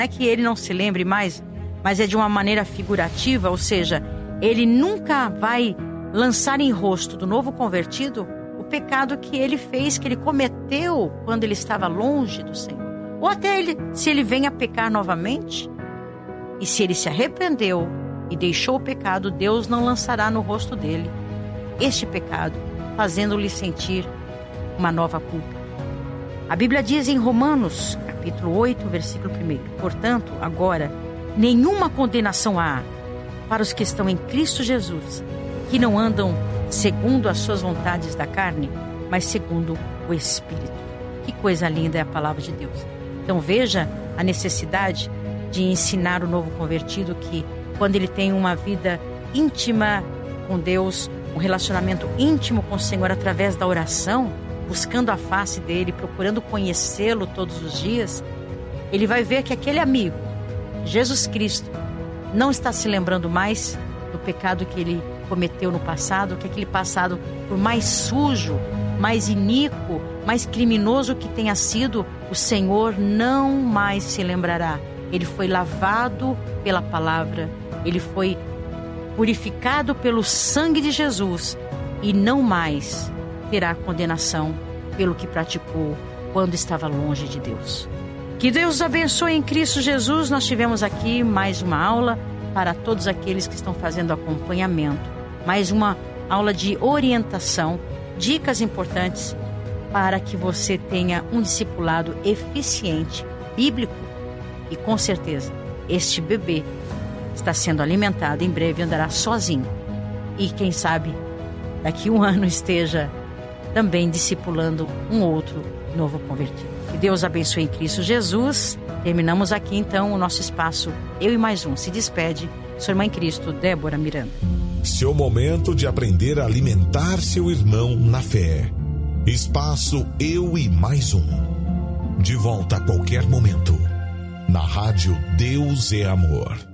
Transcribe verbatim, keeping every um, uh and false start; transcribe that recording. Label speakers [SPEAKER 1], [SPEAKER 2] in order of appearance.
[SPEAKER 1] é que ele não se lembre mais, mas é de uma maneira figurativa, ou seja, ele nunca vai lançar em rosto do novo convertido o pecado que ele fez, que ele cometeu quando ele estava longe do Senhor. Ou até ele, se ele vem a pecar novamente, e se ele se arrependeu e deixou o pecado, Deus não lançará no rosto dele este pecado, fazendo-lhe sentir uma nova culpa. A Bíblia diz em Romanos, capítulo oito, versículo primeiro: portanto, agora, nenhuma condenação há para os que estão em Cristo Jesus, que não andam segundo as suas vontades da carne, mas segundo o Espírito. Que coisa linda é a palavra de Deus. Então veja a necessidade de ensinar o novo convertido que, quando ele tem uma vida íntima com Deus, um relacionamento íntimo com o Senhor através da oração, buscando a face dele, procurando conhecê-lo todos os dias, ele vai ver que aquele amigo, Jesus Cristo, não está se lembrando mais do pecado que ele cometeu no passado, que aquele passado, por mais sujo, mais iníquo, mais criminoso que tenha sido, o Senhor não mais se lembrará. Ele foi lavado pela palavra, ele foi purificado pelo sangue de Jesus e não mais terá condenação pelo que praticou quando estava longe de Deus. Que Deus os abençoe em Cristo Jesus. Nós tivemos aqui mais uma aula para todos aqueles que estão fazendo acompanhamento, mais uma aula de orientação, dicas importantes para que você tenha um discipulado eficiente, bíblico, e com certeza este bebê está sendo alimentado, em breve andará sozinho e quem sabe daqui a um ano esteja também discipulando um outro novo convertido. Que Deus abençoe em Cristo Jesus. Terminamos aqui então o nosso espaço Eu e Mais Um. Se despede sua irmã em Cristo, Débora Miranda.
[SPEAKER 2] Seu momento de aprender a alimentar seu irmão na fé. Espaço Eu e Mais Um. De volta a qualquer momento. Na rádio Deus é Amor.